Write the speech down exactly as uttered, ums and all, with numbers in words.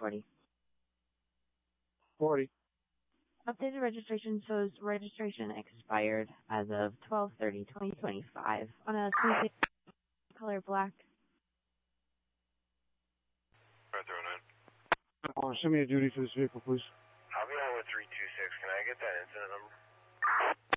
forty. forty. Updated registration shows registration expired as of twelve thirty twenty twenty-five on a twenty-six color black. Right there, nine. Oh, send me a duty for this vehicle, please. I'll be on with three two six. Can I get that incident number?